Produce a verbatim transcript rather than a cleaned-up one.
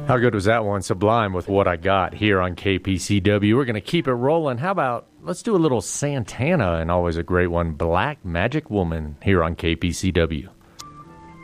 How good was that one? Sublime with What I Got here on K P C W. We're going to keep it rolling. How about, let's do a little Santana, and always a great one, Black Magic Woman here on K P C W.